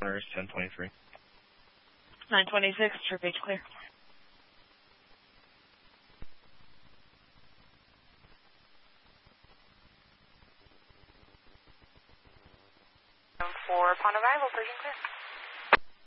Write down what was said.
Connors 1023. 926, trip H clear. For upon arrival, Pershing clear.